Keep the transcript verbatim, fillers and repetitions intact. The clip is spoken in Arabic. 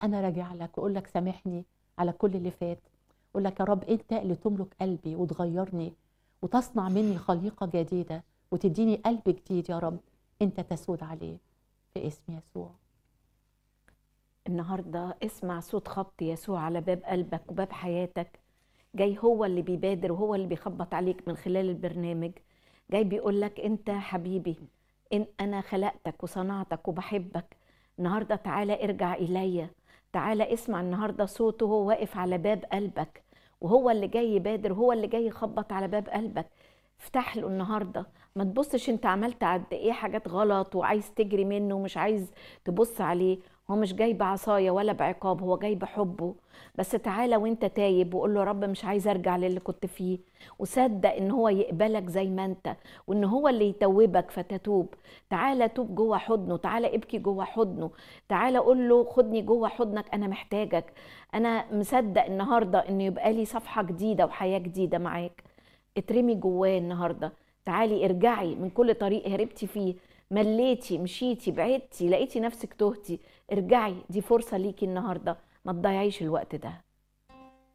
أنا راجع لك وأقول لك سامحني على كل اللي فات. أقول لك يا رب أنت اللي تملك قلبي وتغيرني وتصنع مني خليقة جديدة وتديني قلب جديد يا رب أنت تسود عليه في اسم يسوع. النهارده اسمع صوت خبط يسوع على باب قلبك وباب حياتك. جاي هو اللي بيبادر وهو اللي بيخبط عليك من خلال البرنامج. جاي بيقول لك انت حبيبي، إن انا خلقتك وصنعتك وبحبك. النهارده تعالى ارجع الي، تعالى اسمع النهارده صوته وهو واقف على باب قلبك، وهو اللي جاي يبادر، هو اللي جاي يخبط على باب قلبك. افتح له النهارده، ما تبصش انت عملت قد ايه حاجات غلط وعايز تجري منه ومش عايز تبص عليه. هو مش جاي بعصايه ولا بعقاب، هو جاي بحبه. بس تعالى وانت تايب وقول له يا رب مش عايز ارجع للي كنت فيه، وصدق ان هو يقبلك زي ما انت، وان هو اللي يتوبك فتتوب. تعالى توب جوه حضنه، تعالى ابكي جوه حضنه، تعالى قول له خدني جوه حضنك، انا محتاجك. انا مصدق النهارده ان يبقى لي صفحه جديده وحياه جديده معاك. اترمي جواه النهارده. تعالي ارجعي من كل طريق هربتي فيه، مليتي مشيتي بعدتي لقيتي نفسك تهتي، ارجعي، دي فرصه ليكي النهارده، ما تضيعيش الوقت ده.